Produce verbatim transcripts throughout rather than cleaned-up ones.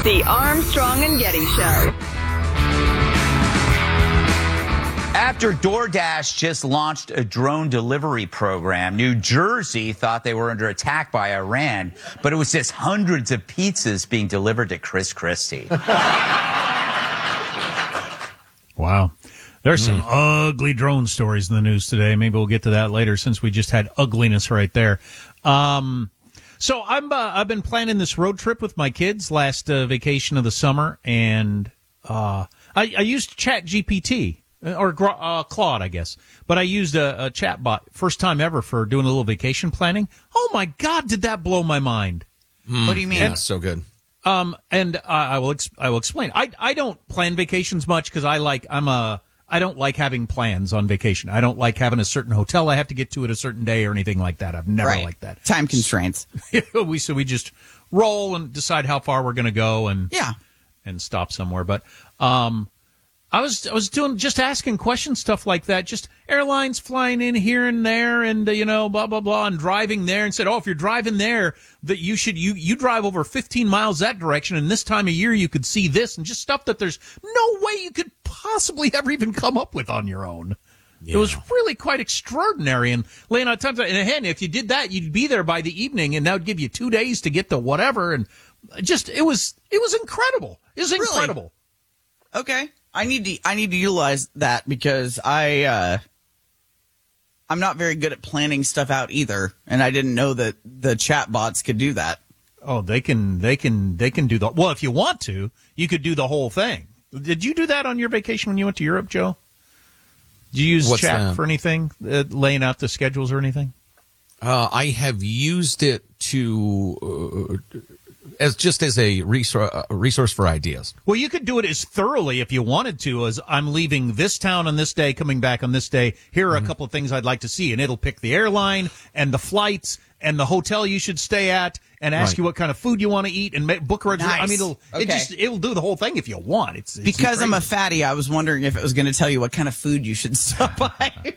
The Armstrong and Getty Show. After DoorDash just launched a drone delivery program, New Jersey thought they were under attack by Iran, but it was just hundreds of pizzas being delivered to Chris Christie. Wow. There's some mm. ugly drone stories in the news today. Maybe we'll get to that later since we just had ugliness right there. Um, so I'm, uh, I've been planning this road trip with my kids last uh, vacation of the summer, and uh, I, I used Chat G P T. Or uh, Claude, I guess. But I used a, a chat bot, first time ever, for doing a little vacation planning. Oh, my God, did that blow my mind. Mm, what do you mean? Yeah, so good. Um, and uh, I will ex- I will explain. I I don't plan vacations much because I like, I'm a, I don't like having plans on vacation. I don't like having a certain hotel I have to get to at a certain day or anything like that. I've never right. liked that. Time constraints. we So we just roll and decide how far we're going to go and, yeah. and stop somewhere. But, um... I was I was doing just asking questions, stuff like that. Just airlines flying in here and there, and uh, you know, blah blah blah, and driving there, and said, oh, if you're driving there, that you should you you drive over fifteen miles that direction, and this time of year you could see this, and just stuff that there's no way you could possibly ever even come up with on your own. Yeah. It was really quite extraordinary, and laying out times. And again, if you did that, you'd be there by the evening, and that would give you two days to get to whatever, and just it was it was incredible. It was incredible. Really? Okay. I need to I need to utilize that because I uh, I'm not very good at planning stuff out either, and I didn't know that the chat bots could do that. Oh, they can they can they can do the well. If you want to, you could do the whole thing. Did you do that on your vacation when you went to Europe, Joe? Did you use What's chat that? for anything, uh, laying out the schedules or anything? Uh, I have used it to. Uh, As just as a resource, a resource for ideas. Well, you could do it as thoroughly if you wanted to as I'm leaving this town on this day, coming back on this day. Here are mm-hmm. a couple of things I'd like to see. And it'll pick the airline and the flights and the hotel you should stay at and ask right. you what kind of food you want to eat and make, book a reservation. Nice. I mean, it'll, okay. it just, it'll do the whole thing if you want. It's, it's Because crazy. I'm a fatty, I was wondering if it was going to tell you what kind of food you should stop by.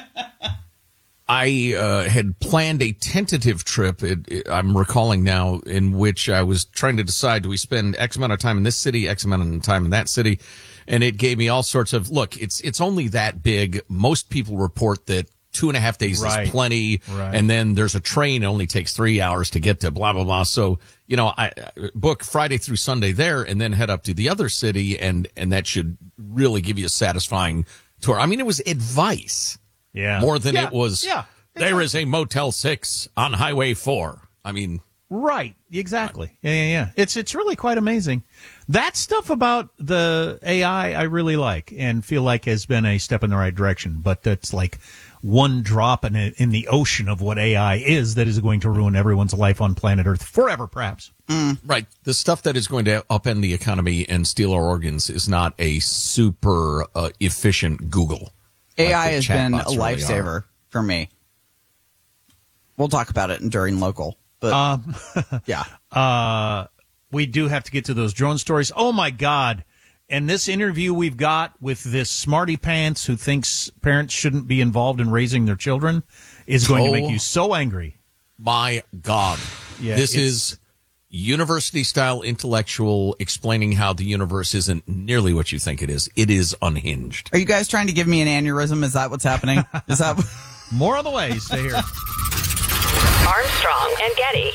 I uh, had planned a tentative trip, it, it, I'm recalling now, in which I was trying to decide, do we spend X amount of time in this city, X amount of time in that city? And it gave me all sorts of, look, it's it's only that big. Most people report that two and a half days right. is plenty. Right. And then there's a train, it only takes three hours to get to blah, blah, blah. So, you know, I book Friday through Sunday there and then head up to the other city, and, and that should really give you a satisfying tour. I mean, it was advice. Yeah. More than yeah. it was, yeah. there is a Motel six on Highway four. I mean. Right. Exactly. Yeah, yeah, yeah. It's it's really quite amazing. That stuff about the A I I really like and feel like has been a step in the right direction. But that's like one drop in, a, in the ocean of what A I is that is going to ruin everyone's life on planet Earth forever, perhaps. Mm. Right. The stuff that is going to upend the economy and steal our organs is not a super uh, efficient Google. A I like has been a really lifesaver are. for me. We'll talk about it during local, but um, yeah. Uh, we do have to get to those drone stories. Oh my God! And this interview we've got with this smarty pants who thinks parents shouldn't be involved in raising their children is going oh, to make you so angry. My God! Yeah, this is university-style intellectual explaining how the universe isn't nearly what you think it is. It is unhinged. Are you guys trying to give me an aneurysm? Is that what's happening? Is that more on the way? Stay here. Armstrong and Getty.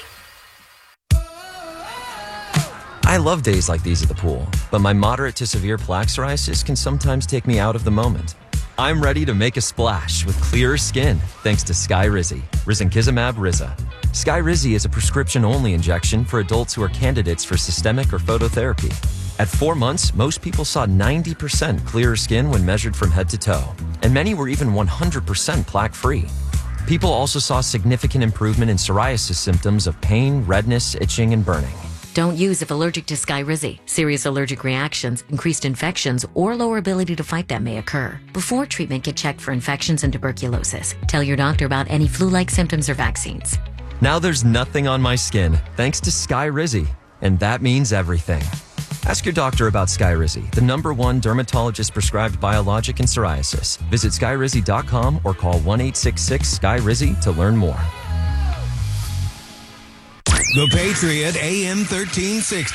I love days like these at the pool, but my moderate to severe plaque psoriasis can sometimes take me out of the moment. I'm ready to make a splash with clearer skin thanks to Skyrizi, risankizumab Riza. Skyrizi is a prescription-only injection for adults who are candidates for systemic or phototherapy. At four months, most people saw ninety percent clearer skin when measured from head to toe, and many were even one hundred percent plaque-free. People also saw significant improvement in psoriasis symptoms of pain, redness, itching, and burning. Don't use if allergic to Skyrizi. Serious allergic reactions, increased infections, or lower ability to fight them may occur. Before treatment, get checked for infections and tuberculosis. Tell your doctor about any flu-like symptoms or vaccines. Now there's nothing on my skin thanks to Skyrizi, and that means everything. Ask your doctor about Skyrizi, the number one dermatologist-prescribed biologic in psoriasis. Visit skyrizi dot com or call one eight six six Sky Rizi to learn more. The Patriot A M thirteen sixty.